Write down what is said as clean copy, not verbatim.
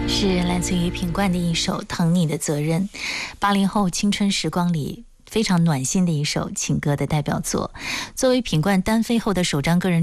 是来自于品冠的一首《疼你的责任》，80后青春时光里非常暖心的一首情歌的代表作。作为品冠单飞后的首张个人